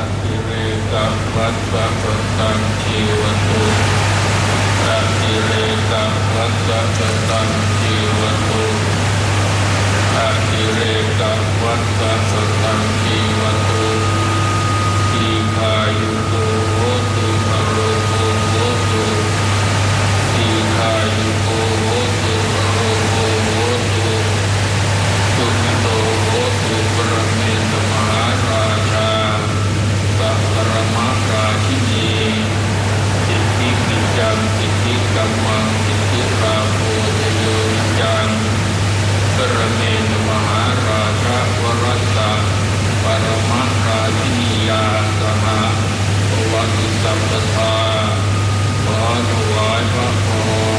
กิเลกะวัฏฏะปตังชีวตุอะกิเลกะวัฏฏะปตังชีวตุอะกิเลกะ